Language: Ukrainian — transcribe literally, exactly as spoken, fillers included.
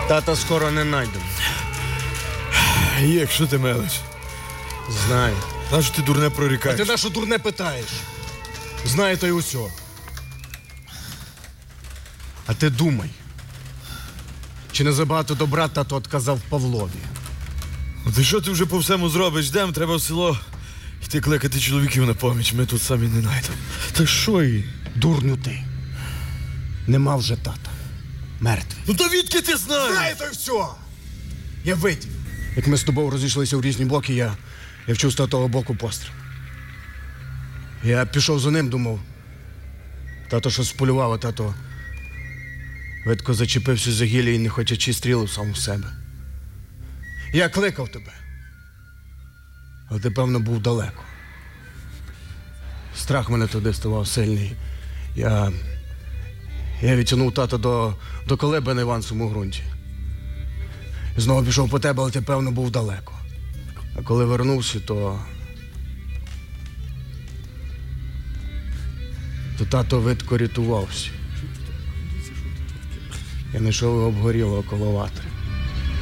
Тата скоро не найдемо. Як, що ти мелиш? Знаю. Нащо ти дурне А прорікаєш? ти на що дурне питаєш? Знаю то й усьо. А ти думай, чи не забагато добра тато отказав Павлові? Ну, ти що ти вже по всьому зробиш? Йдем, треба в село йти кликати чоловіків на поміч. Ми тут самі не знайдемо. Та що і? Дурню ти. Нема вже тата. Мертвий. Ну то відки ти знаєш? Знаю то й все. Я видів. Як ми з тобою розійшлися в різні блоки, я, я вчув з того боку постріл. Я пішов за ним, думав. Тато щось сполював, а тато видко зачепився за гілля і не хочучи стрілив сам у себе. Я кликав тебе. Але ти, певно, був далеко. Страх мене туди ставав сильний. Я, я відтягнув тата до, до колиби на Іванцевому ґрунті. І знову пішов по тебе, але ти, певно, був далеко. А коли вернувся, то... То тато видко рятувався. Я знайшов його обгорілого коло ватри.